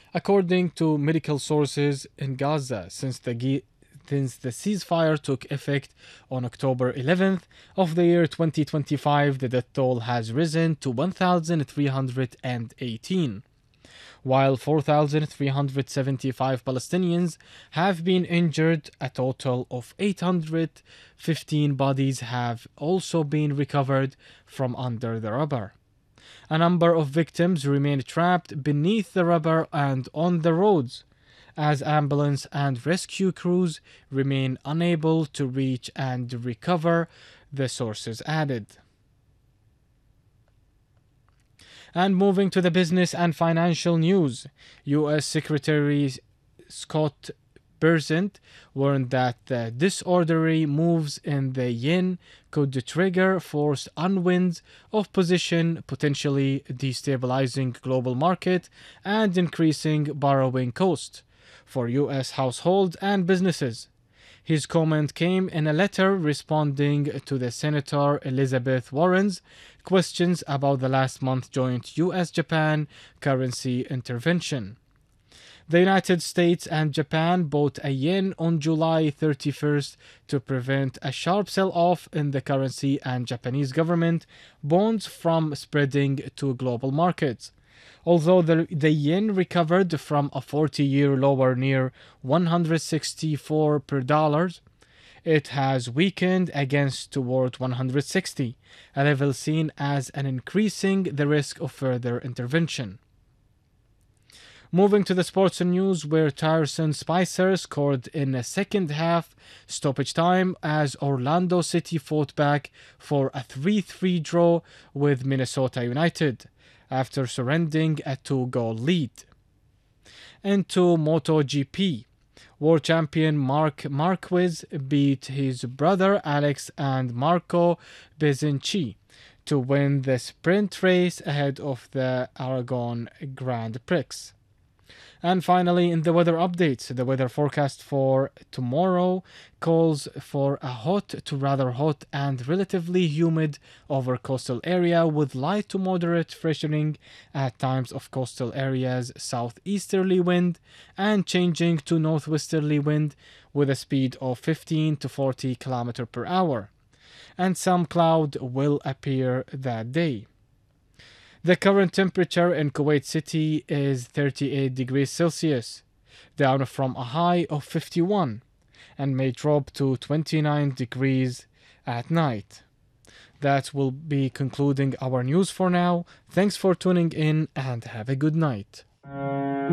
according to medical sources in Gaza. Since the ceasefire took effect on October 11th of the year 2025, the death toll has risen to 1,318, while 4,375 Palestinians have been injured. A total of 815 bodies have also been recovered from under the rubble. A number of victims remain trapped beneath the rubble and on the roads, as ambulance and rescue crews remain unable to reach and recover, the sources added. And moving to the business and financial news, U.S. Secretary Scott Bessent warned that the disorderly moves in the yen could trigger forced unwinds of position, potentially destabilizing global market and increasing borrowing costs for U.S. households and businesses. His comment came in a letter responding to the Senator Elizabeth Warren's questions about the last month joint U.S.-Japan currency intervention. The United States and Japan bought a yen on July 31st to prevent a sharp sell-off in the currency and Japanese government bonds from spreading to global markets. Although the yen recovered from a 40-year lower near 164 per dollar, it has weakened against toward 160, a level seen as an increasing the risk of further intervention. Moving to the sports news, where Tyson Spicer scored in a second half stoppage time as Orlando City fought back for a 3-3 draw with Minnesota United after surrendering a 2-goal lead. Into MotoGP, world champion Marc Marquez beat his brother Alex and Marco Bezzecchi to win the sprint race ahead of the Aragon Grand Prix. And finally, in the weather updates, the weather forecast for tomorrow calls for a hot to rather hot and relatively humid over coastal area with light to moderate freshening at times of coastal areas, southeasterly wind and changing to northwesterly wind with a speed of 15 to 40 km per hour. And some cloud will appear that day. The current temperature in Kuwait City is 38 degrees Celsius, down from a high of 51, and may drop to 29 degrees at night. That will be concluding our news for now. Thanks for tuning in and have a good night.